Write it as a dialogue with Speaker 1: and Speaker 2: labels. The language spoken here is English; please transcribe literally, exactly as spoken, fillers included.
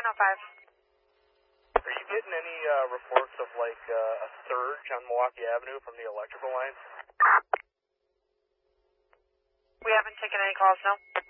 Speaker 1: oh five.
Speaker 2: Are you getting any uh, reports of like uh, a surge on Milwaukee Avenue from the electrical lines?
Speaker 1: We haven't taken any calls, no.